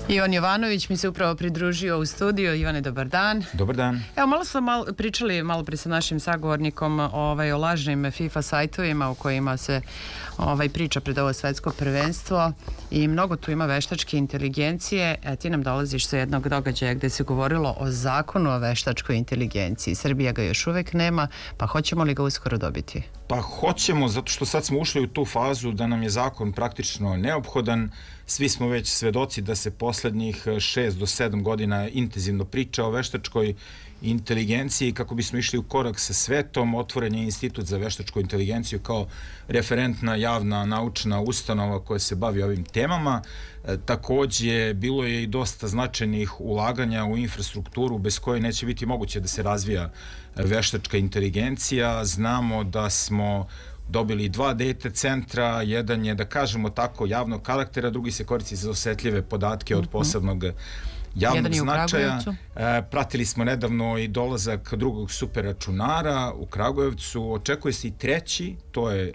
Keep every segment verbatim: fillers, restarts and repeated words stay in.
Ivan Jovanović mi se upravo pridružio u studiju. Ivane, dobar dan. Dobar dan. Evo, malo smo mal, pričali malo prije sa našim sagovornikom ovaj, o lažnim FIFA sajtovima u kojima se ovaj, priča pred ovo svetsko prvenstvo i mnogo tu ima veštačke inteligencije. E, ti nam dolaziš sa jednog događaja gde se govorilo o zakonu o veštačkoj inteligenciji. Srbija ga još uvek nema, pa hoćemo li ga uskoro dobiti? Pa hoćemo, zato što sad smo ušli u tu fazu da nam je zakon praktično neophodan. Svi smo već svedoci da se poslednjih šest do sedam godina intenzivno priča o veštačkoj inteligenciji. Kako bismo išli u korak sa svetom, otvoren je Institut za veštačku inteligenciju kao referentna javna naučna ustanova koja se bavi ovim temama. E, takođe, bilo je i dosta značajnih ulaganja u infrastrukturu bez koje neće biti moguće da se razvija veštačka inteligencija. Znamo da smo dobili dva data centra, jedan je, da kažemo tako, javnog karaktera, drugi se koristi za osetljive podatke od posebnog javnog značaja. E, pratili smo nedavno i dolazak drugog superračunara u Kragujevcu. Očekuje se i treći, to je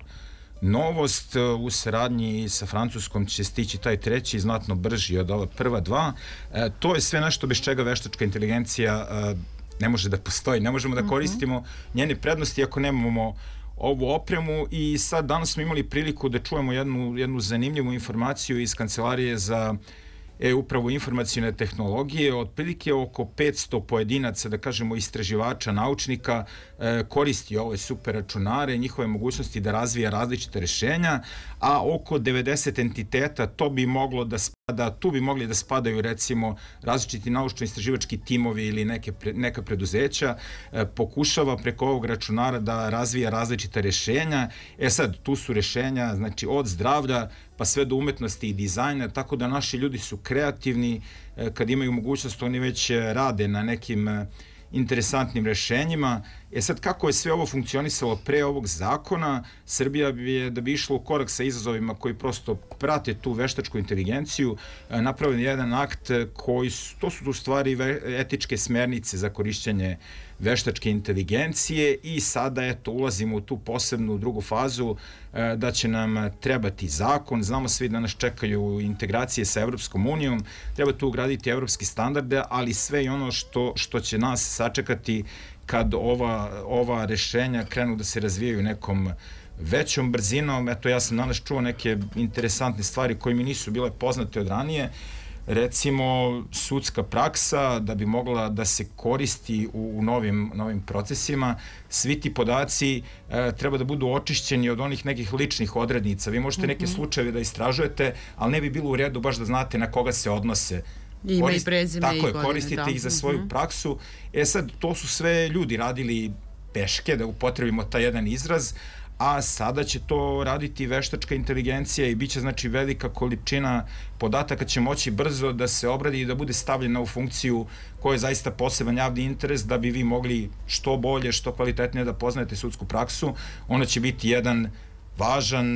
novost. U saradnji sa Francuskom će stići taj treći, znatno brži od ova prva dva. E, to je sve nešto bez čega veštačka inteligencija e, ne može da postoji. Ne možemo da koristimo njene prednosti ako nemamo ovu opremu. I sad danas smo imali priliku da čujemo jednu, jednu zanimljivu informaciju iz Kancelarije za e-upravu informacijne tehnologije. Otprilike oko petsto pojedinaca, da kažemo istraživača, naučnika, e, koristi ove super računare, njihove mogućnosti da razvija različite rešenja, a oko devedeset entiteta, to bi moglo da spada, tu bi mogli da spadaju recimo različiti naučno-istraživački timovi ili neke, neka preduzeća, e, pokušava preko ovog računara da razvija različite rešenja. E sad, tu su rešenja, znači od zdravlja pa sve do umetnosti i dizajna, tako da naši ljudi su kreativni, kad imaju mogućnost oni već rade na nekim interesantnim rešenjima. E sad, kako je sve ovo funkcionisalo pre ovog zakona, Srbija bi je, da bi išla u korak sa izazovima koji prosto prate tu veštačku inteligenciju, napravljen jedan akt koji su, to su tu stvari etičke smernice za korišćenje veštačke inteligencije i sada eto ulazimo u tu posebnu drugu fazu da će nam trebati zakon. Znamo svi da nas čekaju integracije sa Evropskom unijom, treba tu ugraditi evropski standarde, ali sve i ono što, što će nas sačekati kad ova, ova rešenja krenu da se razvijaju nekom većom brzinom. Eto, ja sam danas čuo neke interesantne stvari koje mi nisu bile poznate od ranije. Recimo, sudska praksa da bi mogla da se koristi u, u novim, novim procesima, svi ti podaci e, treba da budu očišćeni od onih nekih ličnih odrednica. Vi možete neke slučajeve da istražujete, ali ne bi bilo u redu baš da znate na koga se odnose. Ime Korist, i prezime tako i je, godine, koristite da. ih za svoju mm-hmm. praksu. E sad, to su sve ljudi radili peške, da upotrebimo taj jedan izraz, a sada će to raditi veštačka inteligencija i bit će znači velika količina podataka će moći brzo da se obradi i da bude stavljena u funkciju koja je zaista poseban javni interes da bi vi mogli što bolje, što kvalitetnije da poznajete sudsku praksu. Ona će biti jedan važan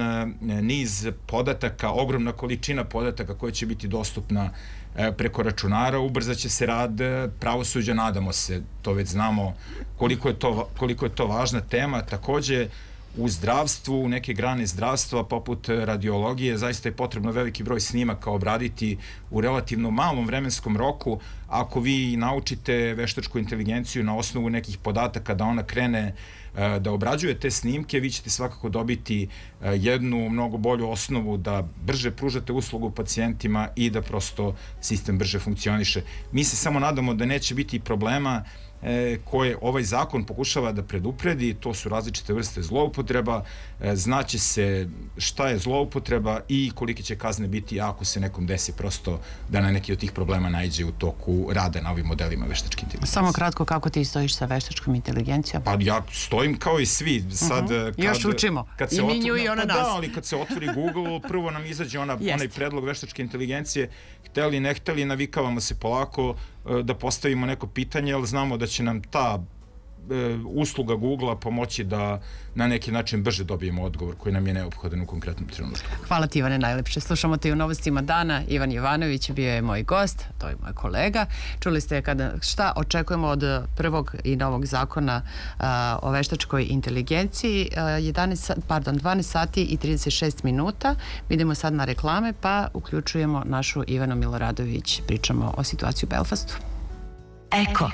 niz podataka, ogromna količina podataka koja će biti dostupna preko računara, ubrzat će se rad pravosuđa, nadamo se, to već znamo koliko je to, koliko je to važna tema. Takođe, u zdravstvu, u neke grane zdravstva, poput radiologije, zaista je potrebno veliki broj snimaka obraditi u relativno malom vremenskom roku. Ako vi naučite veštačku inteligenciju na osnovu nekih podataka da ona krene da obrađuje te snimke, vi ćete svakako dobiti jednu mnogo bolju osnovu da brže pružate uslugu pacijentima i da prosto sistem brže funkcioniše. Mi se samo nadamo da neće biti problema koje ovaj zakon pokušava da predupredi. To su različite vrste zloupotreba, znaće se šta je zloupotreba i kolike će kazne biti ako se nekom desi prosto da na neki od tih problema naiđe u toku rada na ovim modelima veštačke inteligencije. Samo kratko, kako ti stojiš sa veštačkom inteligencijom? Pa ja stojim kao i svi. Sad, uh-huh. kad, Još učimo. Kad se I mi nju otvori, i ona pa nas. Da, ali kad se otvori Google, prvo nam izađe ona, onaj predlog veštačke inteligencije. Hteli, ne hteli, navikavamo se polako da postavimo neko pitanje, ali znamo da će nam ta usluga Google-a pomoći da na neki način brže dobijemo odgovor koji nam je neophodan u konkretnom trenutku. Hvala ti, Ivane, najlepše. Slušamo te u Novostima dana. Ivan Jovanović bio je moj gost, to je moj kolega. Čuli ste kada, šta očekujemo od prvog i novog zakona a, o veštačkoj inteligenciji. jedanaest, pardon, dvanaest sati i trideset šest minuta. Idemo sad na reklame, pa uključujemo našu Ivanu Miloradović. Pričamo o situaciji u Belfastu. Eko.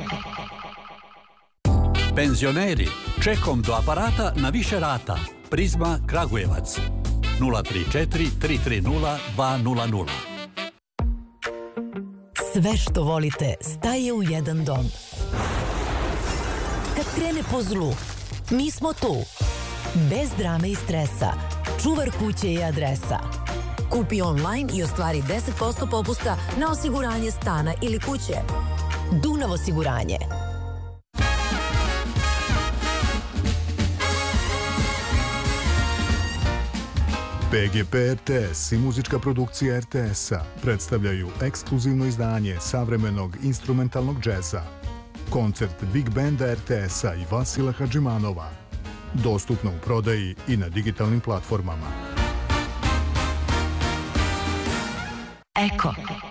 Penzioneri, čekom do aparata na više rata. Prizma Kragujevac. nula tri četiri tri tri nula dva nula nula. Sve što volite staje u jedan dom. Kad krene po zlu, mi smo tu. Bez drame i stresa. Čuvar kuće i adresa. Kupi online i ostvari deset posto popusta na osiguranje stana ili kuće. Dunav osiguranje. P G P R T S i muzička produkcija R T S-a predstavljaju ekskluzivno izdanje savremenog instrumentalnog džeza. Koncert Big Banda R T S-a i Vasila Hadžimanova. Dostupno u prodaji i na digitalnim platformama. Eko.